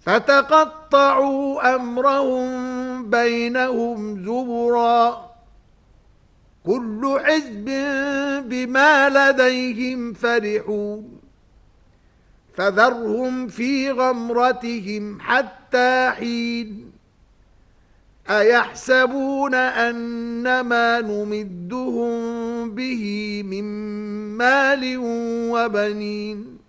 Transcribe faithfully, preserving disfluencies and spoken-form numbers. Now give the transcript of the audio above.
فتقطعوا أمرهم بينهم زبرا كل حزب بما لديهم فرحون فذرهم في غمرتهم حتى حين أيحسبون أنما نمدهم به من مال وبنين